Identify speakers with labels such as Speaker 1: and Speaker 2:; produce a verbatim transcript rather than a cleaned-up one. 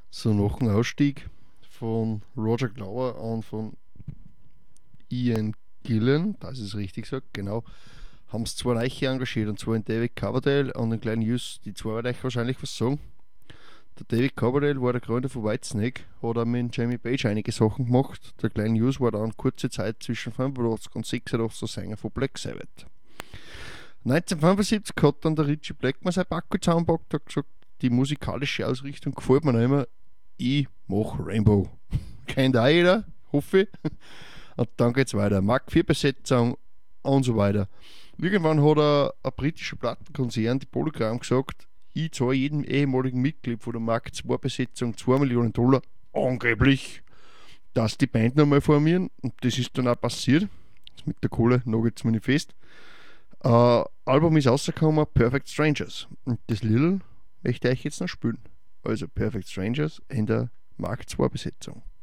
Speaker 1: So nach dem Ausstieg von Roger Glover und von Ian Gillan, das ist richtig gesagt, genau, haben es zwei Reiche engagiert, und zwar in David Coverdale und den kleinen Hughes. Die zwei werden euch wahrscheinlich was sagen. Der David Coverdale war der Gründer von Whitesnake, hat auch mit Jamie Page einige Sachen gemacht. Der kleine Hughes war dann kurze Zeit zwischen fünfundachtzig und sechsundachtzig der Sänger von Black Sabbath. neunzehnhundertfünfundsiebzig hat dann der Richie Blackmore sein Backo zusammengepackt und gesagt, die musikalische Ausrichtung gefällt mir noch immer, ich mache Rainbow. Kennt auch jeder, hoffe ich. Und dann geht's weiter. Mark vier Besetzung und so weiter. Irgendwann hat er ein britischer Plattenkonzern, die Polygram, gesagt, ich zahle jedem ehemaligen Mitglied von der Mark zwei Besetzung zwei Millionen Dollar, angeblich, dass die Band nochmal formieren. Und das ist dann auch passiert. Mit der Kohle nagelt es mir nicht fest. Uh, Album ist rausgekommen, Perfect Strangers. Und das Little möchte ich euch jetzt noch spielen. Also Perfect Strangers in der Mark zwei Besetzung.